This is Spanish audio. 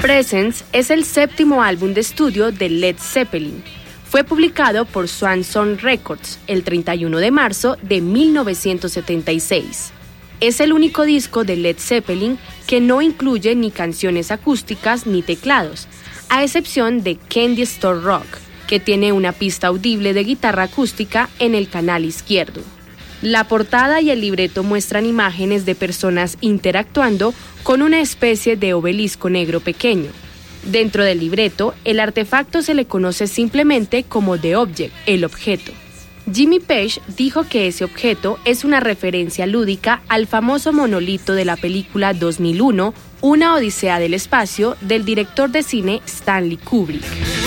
Presence es el séptimo álbum de estudio de Led Zeppelin. Fue publicado por Swan Song Records el 31 de marzo de 1976. Es el único disco de Led Zeppelin que no incluye ni canciones acústicas ni teclados, a excepción de Candy Store Rock, que tiene una pista audible de guitarra acústica en el canal izquierdo. La portada y el libreto muestran imágenes de personas interactuando con una especie de obelisco negro pequeño. Dentro del libreto, el artefacto se le conoce simplemente como The Object, el objeto. Jimmy Page dijo que ese objeto es una referencia lúdica al famoso monolito de la película 2001, Una odisea del espacio, del director de cine Stanley Kubrick.